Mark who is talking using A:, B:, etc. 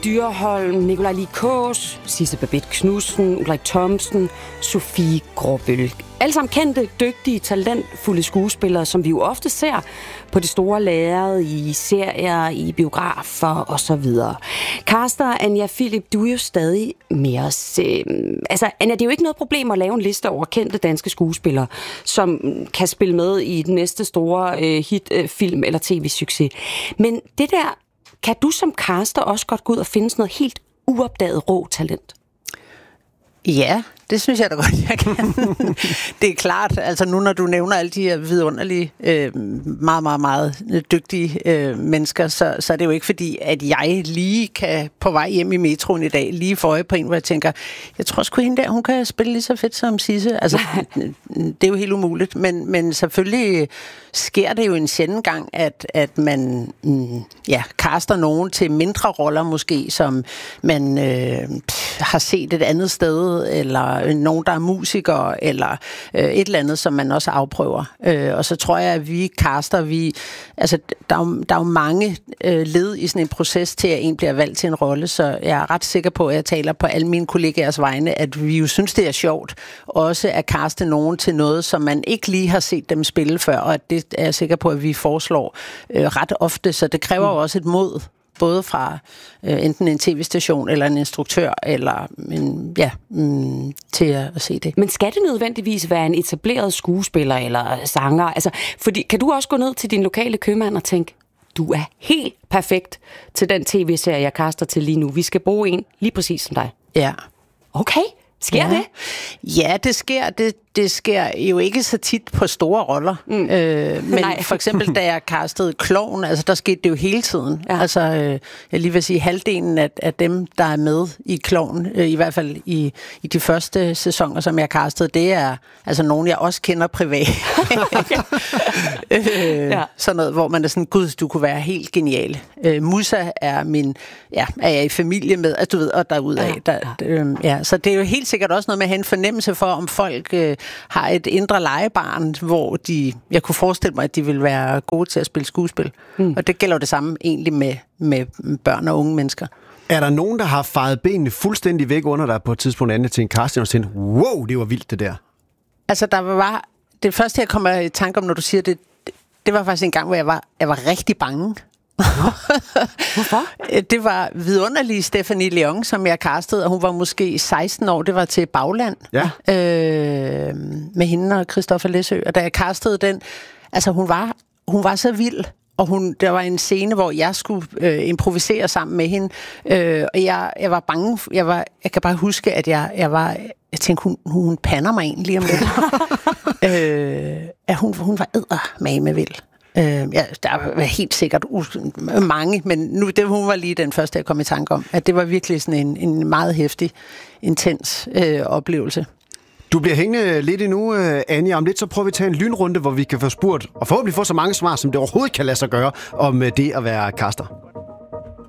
A: Dyrholm, Nikolaj Likås, Sisse Babette Knudsen, Ulrik Thomsen, Sofie Gråbøl. Alle sammen kendte, dygtige, talentfulde skuespillere, som vi jo ofte ser på det store lærred, i serier, i biografer osv. Kaster, Anja Philip, du er jo stadig med os. Anja, det er jo ikke noget problem at lave en liste over kendte danske skuespillere, som kan spille med i den næste store hitfilm eller tv-succes. Men det der, kan du som caster også godt gå ud og finde sådan noget helt uopdaget rå talent?
B: Ja, det synes jeg da godt, jeg kan. Det er klart, altså nu når du nævner alle de her vidunderlige, meget, meget, meget dygtige mennesker, så er det jo ikke fordi, at jeg lige kan på vej hjem i metroen i dag, lige få øje på en, hvor jeg tænker, jeg tror sgu hende der, hun kan spille lige så fedt som Sisse. Altså, det er jo helt umuligt, men selvfølgelig sker det jo en sjælden gang, at man caster nogen til mindre roller måske, som man har set et andet sted, eller nogen, der er musikere, eller et eller andet, som man også afprøver. Og så tror jeg, at vi caster, der er jo mange led i sådan en proces til, at en bliver valgt til en rolle, så jeg er ret sikker på, at jeg taler på alle mine kollegaers vegne, at vi jo synes, det er sjovt også at caste nogen til noget, som man ikke lige har set dem spille før, og at det er jeg sikker på, at vi foreslår ret ofte, så det kræver jo også et mod, både fra enten en tv-station eller en instruktør, eller til at se det.
A: Men skal det nødvendigvis være en etableret skuespiller eller sanger? Altså, fordi, kan du også gå ned til din lokale købmand og tænke, du er helt perfekt til den tv-serie, jeg kaster til lige nu. Vi skal bruge en lige præcis som dig.
B: Ja.
A: Okay. Sker det?
B: Ja, det sker. Det sker jo ikke så tit på store roller. Men for eksempel, da jeg castede Klovn, altså der skete det jo hele tiden. Ja. Altså, jeg lige vil sige, halvdelen af dem, der er med i Klovn, i hvert fald i de første sæsoner, som jeg castede, det er altså nogen, jeg også kender privat. Sådan noget, hvor man er sådan, gud, du kunne være helt genial. Musa er er jeg i familie med, altså du ved, og derudaf. Så det er jo helt sikkert også noget med at have en fornemmelse for, om folk har et indre legebarn, hvor jeg kunne forestille mig, at de vil være gode til at spille skuespil. Og det gælder jo det samme egentlig med børn og unge mennesker.
C: Er der nogen, der har fejet benene fuldstændig væk under dig på et tidspunkt andet til en casting og tænkte, wow, det var vildt det der?
B: Altså, der var det første, jeg kommer i tanke om, når du siger det, det var faktisk en gang, hvor jeg var rigtig bange.
A: Hvorfor?
B: Det var vidunderlig Stephanie Leon, som jeg castede, og hun var måske 16 år. Det var til Bagland med hende og Christoffer Læsø. Og da jeg castede den, altså hun var så vild. Og der var en scene, hvor jeg skulle improvisere sammen med hende. Og jeg var bange. Jeg kan bare huske, at jeg tænkte, hun pander mig egentlig om det. Hun var eddermame vild. Der var helt sikkert mange, men hun var lige den første, jeg kom i tanke om. At det var virkelig sådan en meget heftig, intens oplevelse.
C: Du bliver hængende lidt endnu, Anja. Om lidt så prøver vi at tage en lynrunde, hvor vi kan få spurgt, og forhåbentlig få så mange svar, som det overhovedet kan lade sig gøre, om det at være caster.